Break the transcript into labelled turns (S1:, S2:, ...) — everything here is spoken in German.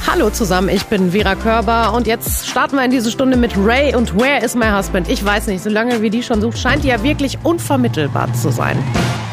S1: Hallo zusammen, ich bin Vera Körber und jetzt starten wir in diese Stunde mit Ray und Where is my husband? Ich weiß nicht, solange wie die schon sucht, scheint die ja wirklich unvermittelbar zu sein.